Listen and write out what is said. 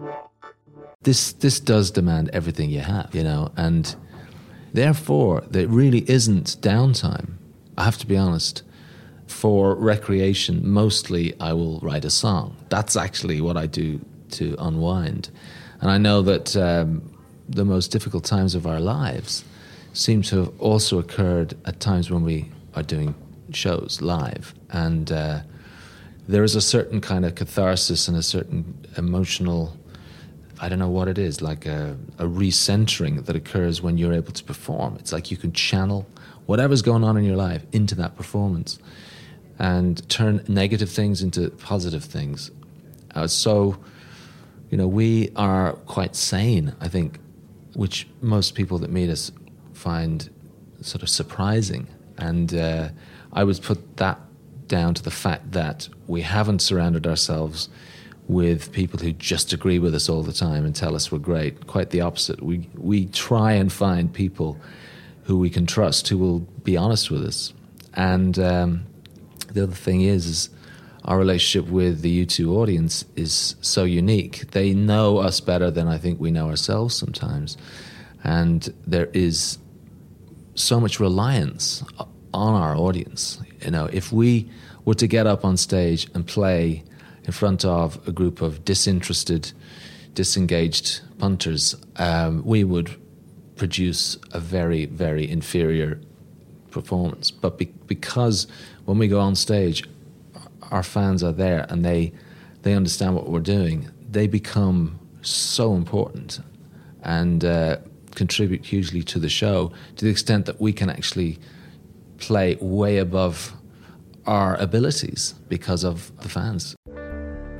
This does demand everything you have, you know, and therefore there really isn't downtime. I have to be honest. For recreation, mostly I will write a song. That's actually what I do to unwind. And I know that the most difficult times of our lives seem to have also occurred at times when we are doing shows live. And there is a certain kind of catharsis and a certain emotional, I don't know what it is, like a recentering that occurs when you're able to perform. It's like you can channel whatever's going on in your life into that performance and turn negative things into positive things. So, you know, we are quite sane, I think, which most people that meet us find sort of surprising. And I would put that down to the fact that we haven't surrounded ourselves with people who just agree with us all the time and tell us we're great. Quite the opposite. We try and find people who we can trust, who will be honest with us. And the other thing is our relationship with the U2 audience is so unique. They know us better than I think we know ourselves sometimes. And there is so much reliance on our audience. You know, if we were to get up on stage and play in front of a group of disinterested, disengaged punters, we would produce a very, very inferior performance. But because when we go on stage, our fans are there and they understand what we're doing, they become so important and contribute hugely to the show, to the extent that we can actually play way above our abilities because of the fans.